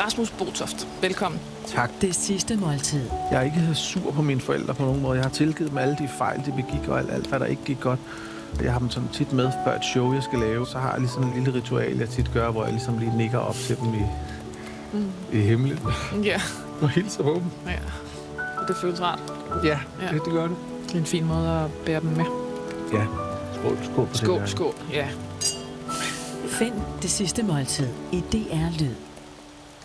Rasmus Botoft, velkommen. Tak. Det sidste måltid. Jeg er ikke sur på mine forældre på nogen måde. Jeg har tilgivet dem alle de fejl, de begik, og alt hvad der ikke gik godt. Jeg har dem sådan tit med før et show, jeg skal lave. Så har jeg lige sådan en lille ritual, jeg tit gør, hvor jeg ligesom lige nikker op til dem i himlen. Ja. Og hilser på dem. Ja. Det føles rart. Ja, det gør det. Det er en fin måde at bære dem med. Ja. Skål på det. Skål, ja. Find det sidste måltid i DR Lyd.